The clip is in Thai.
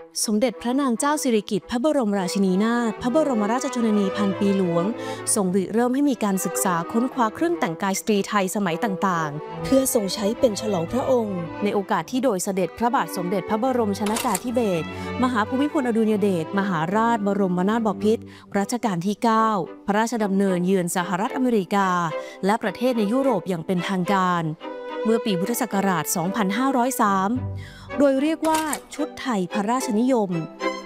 สมเด็จพระนางเจ้าสิริกิติ์พระบรมราชินีนาถพระบรมราชชนนีพันปีหลวงทรงริเริ่มให้มีการศึกษาค้นคว้าเครื่องแต่งกายสตรีไทยสมัยต่างๆเพื่อทรงใช้เป็นฉลองพระองค์ในโอกาสที่โดยเสด็จพระบาทสมเด็จพระบรมชนกาธิเบศรมหาภูมิพลอดุลยเดชมหาราชบรมนาถบพิตรรัชกาลที่ 9 พระราชดำเนินเยือนสหรัฐอเมริกาและประเทศในยุโรปอย่างเป็นทางการเมื่อปีพุทธศักราช 2503 โดยเรียกว่าชุดไทยพระราชนิยม